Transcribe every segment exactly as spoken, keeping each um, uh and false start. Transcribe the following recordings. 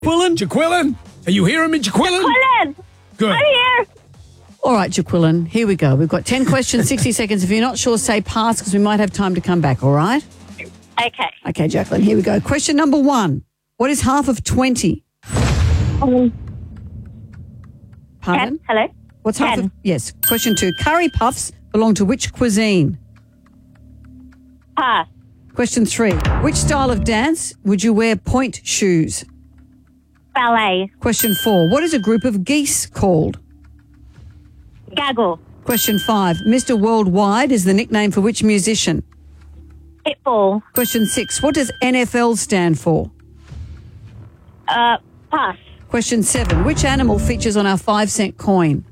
Jaquilin? Jaquilin? Are you hearing me, Jaquilin? Jaquilin! Good. I'm here. All right, Jaquilin, here we go. We've got ten questions, sixty seconds. If you're not sure, say pass because we might have time to come back, all right? Okay. Okay, Jacqueline, here we go. Question number one. What is half of twenty? Um, Pardon? ten. Hello? What's half ten. of... Yes. Question two. Curry puffs belong to which cuisine? Pass. Question three. Which style of dance would you wear point shoes? Ballet. Question four. What is a group of geese called? Gaggle. Question five. Mister Worldwide is the nickname for which musician? Pitbull. Question six. What does N F L stand for? Uh, pass. Question seven. Which animal features on our five cent coin?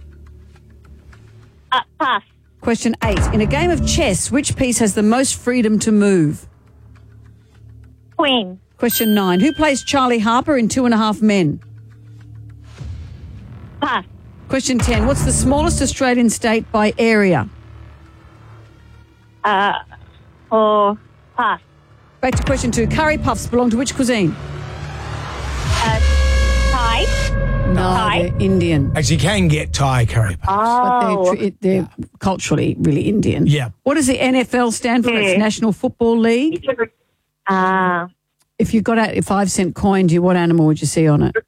Uh, pass. Question eight. In a game of chess, which piece has the most freedom to move? Queen. Question nine. Who plays Charlie Harper in Two and a Half Men? Pass. Question ten. What's the smallest Australian state by area? Uh, or pass. Back to question two. Curry puffs belong to which cuisine? Uh, Thai. No, Thai? they're Indian. Actually, you can get Thai curry puffs. But Oh. they're, tr- they're culturally really Indian. Yeah. What does the N F L stand for? It's Yeah. National Football League. Uh, If you got out a five cent coin, do you, what animal would you see on it?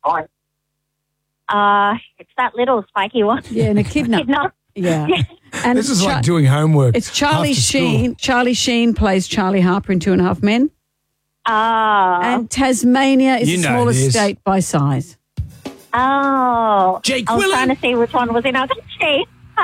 uh, it's that little spiky one. Yeah, an echidna. Echidna. Yeah. And This is Char- like doing homework. It's Charlie after school. Sheen. Charlie Sheen plays Charlie Harper in Two and a Half Men. Oh. And Tasmania is You the know smallest this. state by size. Oh. Jake I was Quillen. trying to see which one was in our country.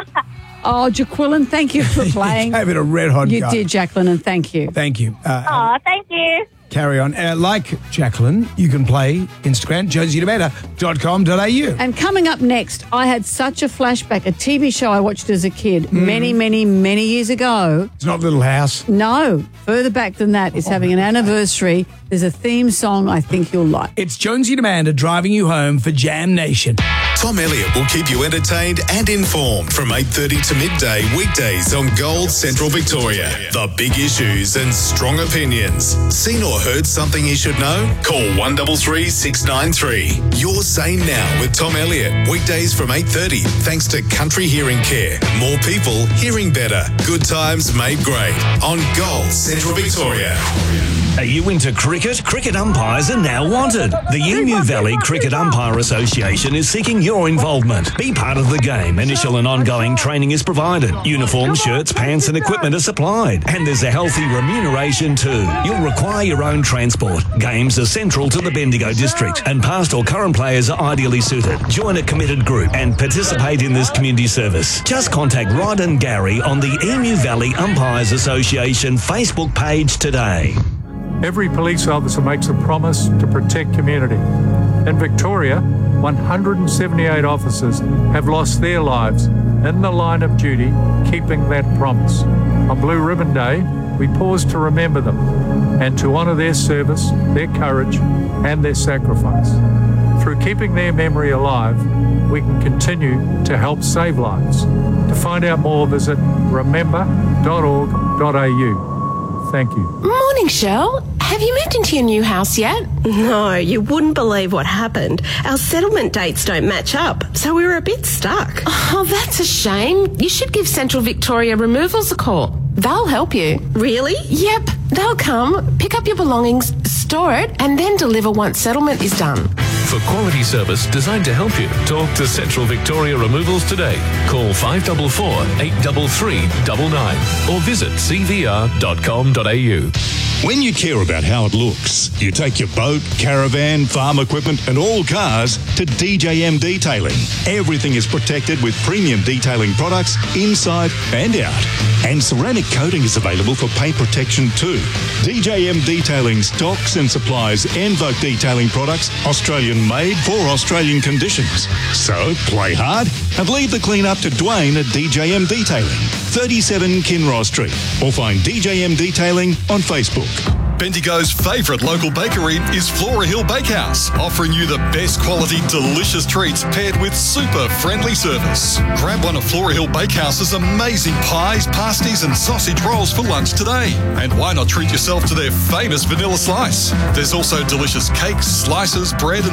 Oh, Jaquilin, thank you for playing. Gave it a red hot You go. did, Jacqueline, and thank you. Thank you. Uh, Oh, thank you. Carry on. Uh, like Jacqueline, you can play Instagram, josie debata dot com dot a u. And coming up next, I had such a flashback, a T V show I watched as a kid Mm. many, many, many years ago. It's not Little House. No, further back than that. It's having an anniversary. There's a theme song I think you'll like. It's Jonesy and Amanda driving you home for Jam Nation. Tom Elliott will keep you entertained and informed from eight thirty to midday weekdays on Gold Central Victoria. The big issues and strong opinions. Seen or heard something you should know? Call one three three, six nine three. You're sane now with Tom Elliott. Weekdays from eight thirty thanks to Country Hearing Care. More people hearing better. Good times made great on Gold Central Victoria. Are you into cricket? Cricket umpires are now wanted. The Emu Valley Cricket Umpire Association is seeking your involvement. Be part of the game. Initial and ongoing training is provided. Uniforms, shirts, pants and equipment are supplied. And there's a healthy remuneration too. You'll require your own transport. Games are central to the Bendigo district and past or current players are ideally suited. Join a committed group and participate in this community service. Just contact Rod and Gary on the Emu Valley Umpires Association Facebook page today. Every police officer makes a promise to protect community. In Victoria, one hundred seventy-eight officers have lost their lives in the line of duty, keeping that promise. On Blue Ribbon Day, we pause to remember them and to honour their service, their courage and their sacrifice. Through keeping their memory alive, we can continue to help save lives. To find out more, visit remember dot org dot a u. Thank you. Morning, Shell. Have you moved into your new house yet? No, you wouldn't believe what happened. Our settlement dates don't match up, so we were a bit stuck. Oh, that's a shame. You should give Central Victoria Removals a call. They'll help you. Really? Yep. They'll come, pick up your belongings, store it, and then deliver once settlement is done. For quality service designed to help you, talk to Central Victoria Removals today. Call five four four, eight three three nine nine or visit c v r dot com dot a u. When you care about how it looks, you take your boat, caravan, farm equipment and all cars to D J M Detailing. Everything is protected with premium detailing products inside and out. And ceramic coating is available for paint protection too. D J M Detailing stocks and supplies Envoke detailing products Australian made for Australian conditions. So play hard and leave the clean up to Dwayne at D J M Detailing, thirty-seven Kinross Street, or find D J M Detailing on Facebook. Bendigo's favourite local bakery is Flora Hill Bakehouse, offering you the best quality, delicious treats paired with super friendly service. Grab one of Flora Hill Bakehouse's amazing pies, pasties and sausage rolls for lunch today. And why not treat yourself to their famous vanilla slice? There's also delicious cakes, slices, bread and